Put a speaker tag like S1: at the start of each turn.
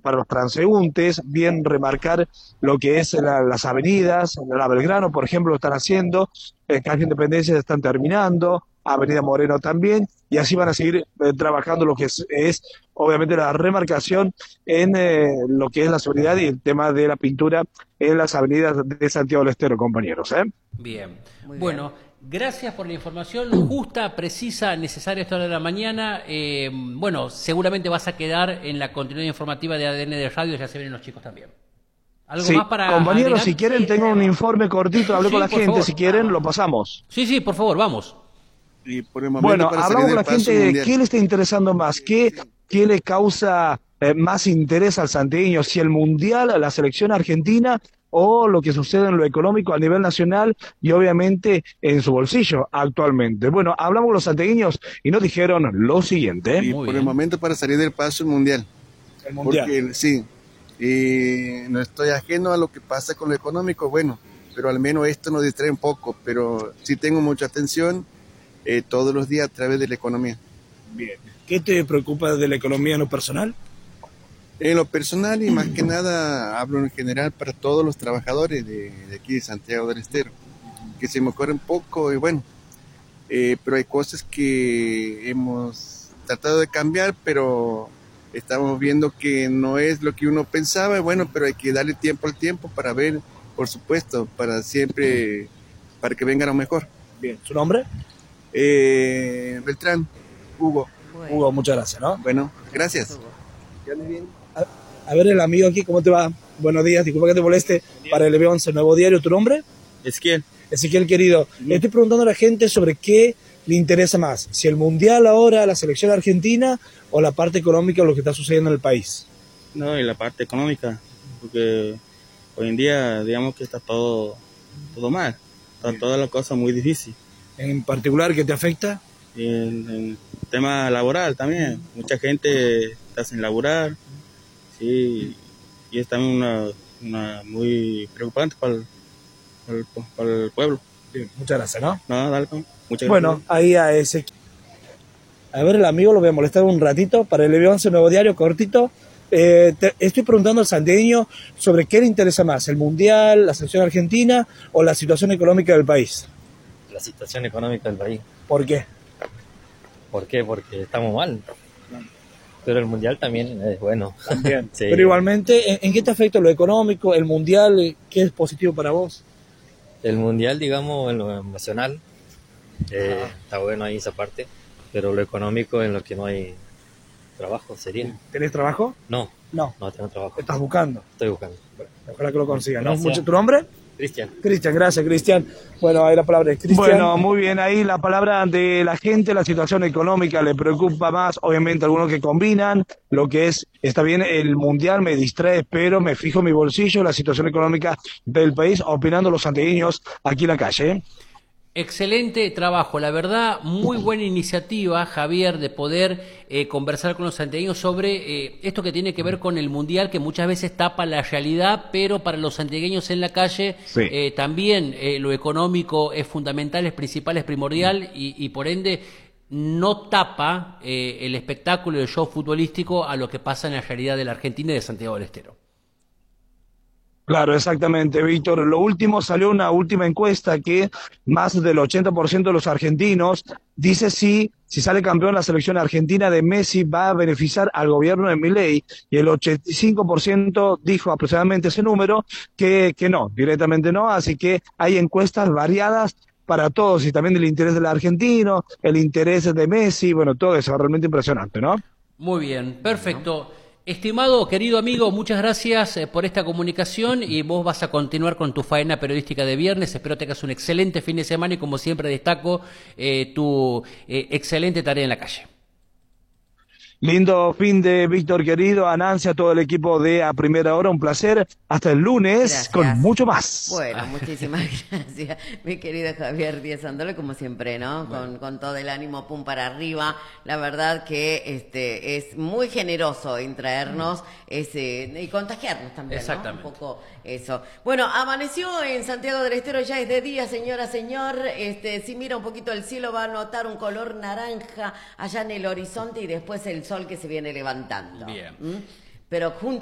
S1: para los transeúntes, bien remarcar lo que es las avenidas, la Belgrano, por ejemplo, lo están haciendo, Calle Independencia están terminando, Avenida Moreno también, y así van a seguir trabajando lo que es obviamente la remarcación en lo que es la seguridad y el tema de la pintura en las avenidas de Santiago del Estero, compañeros.
S2: Bien.
S3: Muy
S2: Bueno,
S3: bien.
S2: gracias por la información justa, precisa, necesaria a esta hora de la mañana. Bueno, seguramente vas a quedar en la continuidad informativa de ADN de Radio, ya se ven los chicos también. ¿Algo
S1: Sí,
S2: más para
S1: compañeros,
S2: agregar?
S1: si quieren,
S3: Sí,
S1: tengo un
S3: tenemos.
S1: informe cortito, hablé
S2: Sí,
S1: con la
S2: por
S1: gente,
S2: favor.
S1: si quieren, lo
S3: Vamos.
S1: pasamos.
S2: Sí, sí, por favor, vamos.
S4: Y por el momento
S1: Bueno,
S4: para salir
S1: hablamos con
S4: del
S1: la
S4: paso
S1: gente,
S4: mundial.
S1: ¿qué le está interesando más? ¿Qué le causa más interés al santiagueño? ¿Si el Mundial, la selección argentina o lo que sucede en lo económico a nivel nacional y obviamente en su bolsillo actualmente? Bueno, hablamos con los santiagueños y nos dijeron lo siguiente.
S4: Y
S2: Muy
S4: por el
S2: bien.
S4: momento para salir del paso mundial.
S1: El Mundial.
S4: Porque sí, no estoy ajeno a lo que pasa con lo económico, bueno, pero al menos esto nos distrae un poco, pero sí tengo mucha atención todos los días a través de la economía.
S1: Bien. ¿Qué te preocupa de la economía en lo personal?
S4: En lo personal y más que nada hablo en general para todos los trabajadores de aquí de Santiago del Estero, que se me ocurre un poco y bueno, pero hay cosas que hemos tratado de cambiar, pero estamos viendo que no es lo que uno pensaba y bueno, pero hay que darle tiempo al tiempo para ver, por supuesto, para siempre, para que venga lo mejor.
S1: Bien. ¿Su nombre?
S4: Beltrán, Hugo,
S3: Bueno,
S1: Hugo, muchas gracias, ¿no?
S4: bueno, gracias.
S3: Hugo.
S4: Que andes bien.
S1: A ver, el amigo aquí, ¿cómo te va? Buenos días, disculpa que te moleste. Para el B11 Nuevo Diario, ¿tu nombre?
S4: Ezequiel.
S1: Ezequiel, querido, estoy preguntando a la gente sobre qué le interesa más, si el Mundial ahora, la selección argentina o la parte económica o lo que está sucediendo en el país.
S5: No, y la parte económica, porque hoy en día, digamos que está todo mal, está toda la cosa muy difícil.
S1: En particular, ¿qué te afecta?
S5: Y en el tema laboral también, mucha gente está sin laburar, sí, y es también una muy preocupante para el pueblo.
S1: Bien, muchas gracias, ¿no?
S5: No, dale, muchas
S1: Bueno,
S5: gracias.
S1: ahí a Ezequiel. A ver, el amigo lo voy a molestar un ratito para el B11 Nuevo Diario, cortito. Estoy preguntando al santiagueño sobre qué le interesa más, el Mundial, la selección argentina o la situación económica del país.
S6: La situación económica del país.
S1: ¿Por qué?
S6: ¿Por qué? Porque estamos mal. Pero el mundial también es bueno.
S1: También.
S6: Sí.
S1: Pero igualmente, ¿en qué te afecta lo económico, el Mundial? ¿Qué es positivo para vos?
S6: El mundial, digamos, en lo emocional, está bueno ahí esa parte. Pero lo económico, en lo que no hay trabajo, sería.
S1: ¿Tenés trabajo?
S6: No,
S1: No.
S6: no tengo trabajo.
S1: ¿Estás buscando?
S6: Estoy buscando.
S1: Ojalá que lo consigas, ¿no?
S6: Gracias.
S1: Mucho, ¿tu nombre?
S6: Cristian.
S1: Cristian, gracias, Cristian. Bueno, ahí la palabra es Cristian. Bueno, muy bien, ahí la palabra de la gente, la situación económica le preocupa más, obviamente algunos que combinan lo que es, está bien, el Mundial me distrae, pero me fijo en mi bolsillo, la situación económica del país, opinando los santiagueños aquí en la calle.
S2: Excelente trabajo, la verdad, muy buena iniciativa, Javier, de poder conversar con los santiagueños sobre esto que tiene que ver con el Mundial, que muchas veces tapa la realidad, pero para los santiagueños en la calle
S1: Sí.
S2: también lo económico es fundamental, es principal, es primordial y por ende no tapa el espectáculo y el show futbolístico a lo que pasa en la realidad de la Argentina y de Santiago del Estero.
S1: Claro, exactamente, Víctor. Lo último, salió una última encuesta que más del 80% de los argentinos dice si sale campeón la selección argentina de Messi va a beneficiar al gobierno de Milei y el 85% dijo aproximadamente ese número que no, directamente no, así que hay encuestas variadas para todos y también el interés del argentino, el interés de Messi, bueno, todo eso, realmente impresionante, ¿no?
S2: Muy bien, perfecto. Estimado, querido amigo, muchas gracias por esta comunicación y vos vas a continuar con tu faena periodística de viernes. Espero tengas un excelente fin de semana y como siempre destaco tu excelente tarea en la calle.
S1: Lindo fin de Víctor querido, a Nancy, a todo el equipo de A Primera Hora, un placer. Hasta el lunes
S3: Gracias.
S1: con mucho más.
S3: Bueno, muchísimas gracias, mi querido Javier Díaz Andole, como siempre, ¿no? Con todo el ánimo, pum para arriba. La verdad que es muy generoso en traernos y contagiarnos también,
S2: Exactamente.
S3: ¿no? Un poco eso. Bueno, amaneció en Santiago del Estero, ya es de día, señora, señor. Si mira un poquito el cielo va a notar un color naranja allá en el horizonte y después el sol que se viene levantando.
S2: Bien.
S3: Pero junto